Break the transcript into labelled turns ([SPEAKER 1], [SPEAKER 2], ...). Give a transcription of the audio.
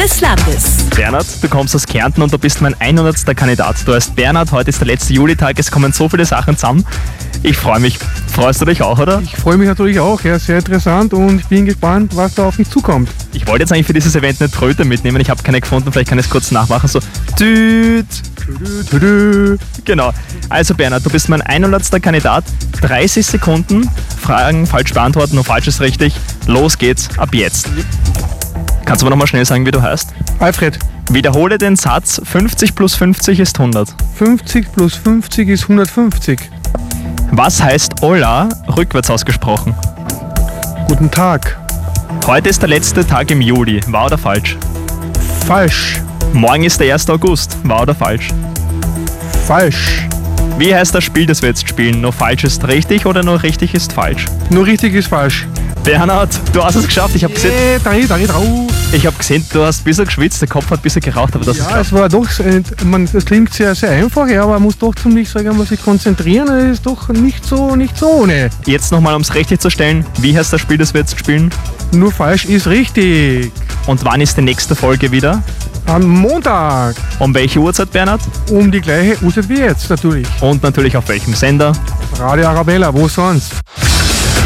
[SPEAKER 1] des Landes.
[SPEAKER 2] Bernhard, du kommst aus Kärnten und du bist mein 100. Kandidat. Du heißt Bernhard, heute ist der letzte Julitag, es kommen so viele Sachen zusammen. Ich freue mich. Freust du dich auch, oder?
[SPEAKER 3] Ich freue mich natürlich auch, ja, sehr interessant und ich bin gespannt, was da auf mich zukommt.
[SPEAKER 2] Ich wollte jetzt eigentlich für dieses Event eine Tröte mitnehmen, ich habe keine gefunden, vielleicht kann ich es kurz nachmachen, so tüt. Genau. Also Bernhard, du bist mein 100. Kandidat. 30 Sekunden, Fragen falsch beantworten, nur falsch ist richtig. Los geht's, ab jetzt. Kannst du mir nochmal schnell sagen, wie du heißt?
[SPEAKER 3] Alfred,
[SPEAKER 2] Wiederhole den Satz, 50 plus 50 ist 100.
[SPEAKER 3] 50 plus 50 ist 150.
[SPEAKER 2] Was heißt Hola rückwärts ausgesprochen?
[SPEAKER 3] Guten Tag.
[SPEAKER 2] Heute ist der letzte Tag im Juli, wahr oder falsch?
[SPEAKER 3] Falsch.
[SPEAKER 2] Morgen ist der 1. August, wahr oder falsch?
[SPEAKER 3] Falsch.
[SPEAKER 2] Wie heißt das Spiel, das wir jetzt spielen? Nur falsch ist richtig oder nur richtig ist falsch?
[SPEAKER 3] Nur richtig ist falsch.
[SPEAKER 2] Bernhard, du hast es geschafft. Ich habe gesehen,
[SPEAKER 3] Danke drauf.
[SPEAKER 2] du hast ein bisschen geschwitzt, der Kopf hat ein bisschen geraucht, aber das ist
[SPEAKER 3] Ja, es war doch, das klingt sehr, sehr einfach, ja, aber man muss doch ziemlich, sagen wir mal, sich konzentrieren. Es ist doch nicht so ohne.
[SPEAKER 2] Jetzt nochmal, um es richtig zu stellen, wie heißt das Spiel, das wir jetzt spielen?
[SPEAKER 3] Nur falsch ist richtig.
[SPEAKER 2] Und wann ist die nächste Folge wieder?
[SPEAKER 3] Am Montag.
[SPEAKER 2] Um welche Uhrzeit, Bernhard?
[SPEAKER 3] Um die gleiche Uhrzeit wie jetzt natürlich.
[SPEAKER 2] Und natürlich auf welchem Sender?
[SPEAKER 3] Radio Arabella, wo sonst?